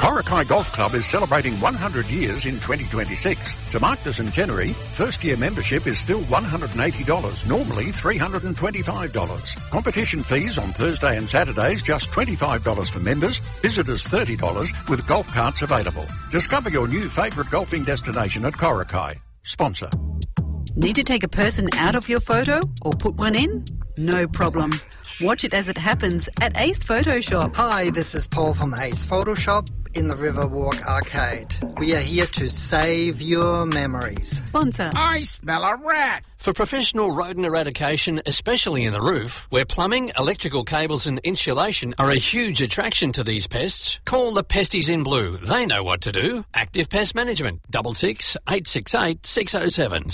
Korakai Golf Club is celebrating 100 years in 2026. To mark the centenary, first-year membership is still $180, normally $325. Competition fees on Thursday and Saturdays just $25 for members, visitors $30 with golf carts available. Discover your new favourite golfing destination at Korakai. Sponsor. Need to take a person out of your photo or put one in? No problem. Watch it as it happens at Ace Photoshop. Hi, this is Paul from Ace Photoshop in the Riverwalk Arcade. We are here to save your memories. Sponsor. I smell a rat. For professional rodent eradication, especially in the roof, where plumbing, electrical cables and insulation are a huge attraction to these pests, call the Pesties in Blue. They know what to do. Active Pest Management, 66 868 607.